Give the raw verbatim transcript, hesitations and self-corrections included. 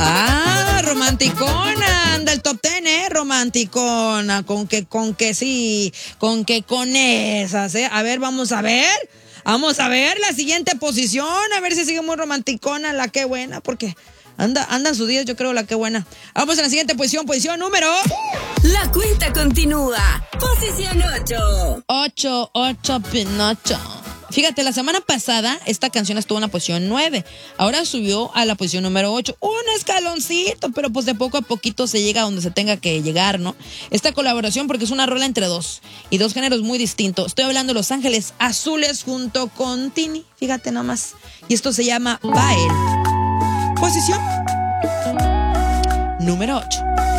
Ah, romanticona, anda el top ten, ¿eh? Romanticona, con que, con que sí, con que con esas, ¿eh? A ver, vamos a ver, vamos a ver la siguiente posición, a ver si sigue muy romanticona la que buena, porque anda, anda en sus días, yo creo, la que buena. Vamos a la siguiente posición, posición número... La cuenta continúa, posición ocho. ocho, ocho, Pinocho. Fíjate, la semana pasada esta canción estuvo en la posición nueve. Ahora subió a la posición número ocho. Un escaloncito, pero pues de poco a poquito se llega a donde se tenga que llegar, ¿no? Esta colaboración porque es una rola entre dos y dos géneros muy distintos. Estoy hablando de Los Ángeles Azules junto con Tini. Fíjate nomás. Y esto se llama Bael. Posición número ocho.